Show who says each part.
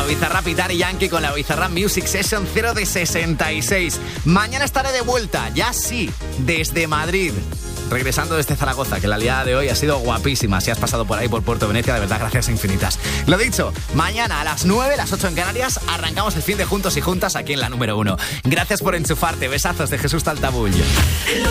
Speaker 1: Bizarrap y Daddy Yankee con la Bizarrap Music Session 0 de 66. Mañana estaré de vuelta, ya sí, desde Madrid. Regresando desde Zaragoza, que la liada de hoy ha sido guapísima. Si has pasado por ahí, por Puerto Venecia, de verdad, gracias infinitas. Lo dicho, mañana a las 9, las 8 en Canarias, arrancamos el fin de Juntos y Juntas aquí en la número 1. Gracias por enchufarte. Besazos de Jesús Taltabull.